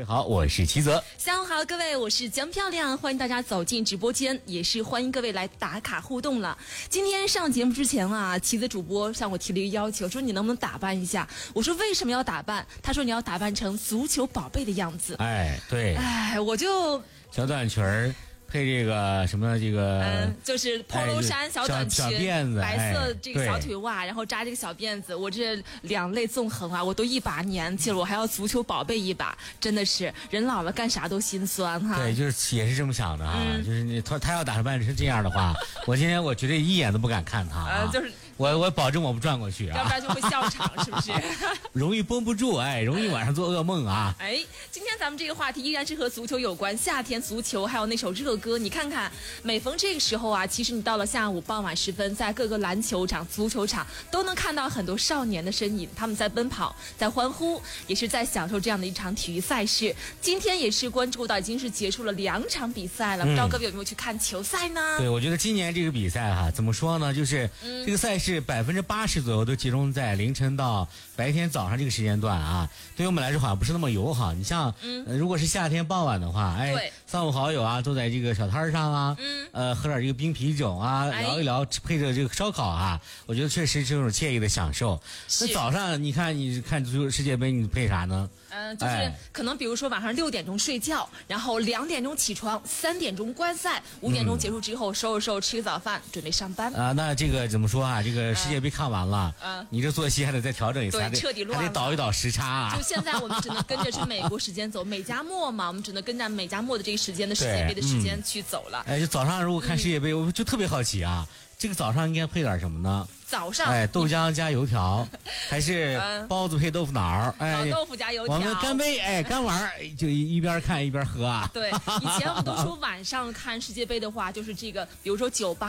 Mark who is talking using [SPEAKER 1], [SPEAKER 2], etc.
[SPEAKER 1] 位好，我是齐泽。
[SPEAKER 2] 下午好，各位，我是江漂亮，欢迎大家走进直播间，也是欢迎各位来打卡互动了。今天上节目之前啊，齐泽主播向我提了一个要求，说你能不能打扮一下？我说为什么要打扮？他说你要打扮成足球宝贝的样子。
[SPEAKER 1] 哎，对，
[SPEAKER 2] 我就
[SPEAKER 1] 小短裙儿。配这个什么这个，
[SPEAKER 2] 就是 polo 衫、小短裙、
[SPEAKER 1] 小辫子、
[SPEAKER 2] 白色这个小腿袜，然后扎这个小辫子，我这两类纵横啊，我都一把年纪了，我还要足球宝贝一把，真的是人老了干啥都心酸哈。
[SPEAKER 1] 对，就是也是这么想的啊，就是他要打扮成这样的话，我今天我绝对一眼都不敢看他啊，
[SPEAKER 2] 就是
[SPEAKER 1] 我保证我不转过去啊，
[SPEAKER 2] 要不然就会笑场，是不是？
[SPEAKER 1] 容易绷不住，容易晚上做噩梦啊。
[SPEAKER 2] 今天咱们这个话题依然是和足球有关，夏天足球还有那首热歌，你看看，每逢这个时候啊，其实你到了下午傍晚时分，在各个篮球场、足球场都能看到很多少年的身影，他们在奔跑，在欢呼，也是在享受这样的一场体育赛事。今天也是关注到已经是结束了2场比赛了，不知道各位有没有去看球赛呢？
[SPEAKER 1] 对，我觉得今年这个比赛哈，怎么说呢？就是这个赛事80%左右都集中在凌晨到白天早上这个时间段啊，对于我们来说好像不是那么友好。你像，如果是夏天傍晚的话，三五好友啊，都在这个小摊上啊，喝点这个冰啤酒啊，聊一聊，配着这个烧烤啊，我觉得确实是这种惬意的享受。那早上你看足球世界杯，你配啥呢？
[SPEAKER 2] 就是可能比如说晚上6点钟睡觉，然后2点钟起床，3点钟观赛，5点钟结束之后收拾收拾吃个早饭，准备上班
[SPEAKER 1] 啊。那这个怎么说啊？这个世界杯看完了，你这作息还得再调整一下，
[SPEAKER 2] 对，彻底乱了，
[SPEAKER 1] 还得倒一倒时差啊。
[SPEAKER 2] 就现在我们只能跟着是美国时间走，美加墨嘛，我们只能跟着美加墨的这个时间的世界杯的时间去走了。
[SPEAKER 1] 就早上如果看世界杯，我就特别好奇啊，这个早上应该配点什么呢？
[SPEAKER 2] 早上
[SPEAKER 1] 豆浆加油条，还是包子配豆腐脑？
[SPEAKER 2] 老豆腐加油条。
[SPEAKER 1] 我们干杯，干完就一边看一边喝啊。
[SPEAKER 2] 对，以前我们都说晚上看世界杯的话，就是这个，比如说酒吧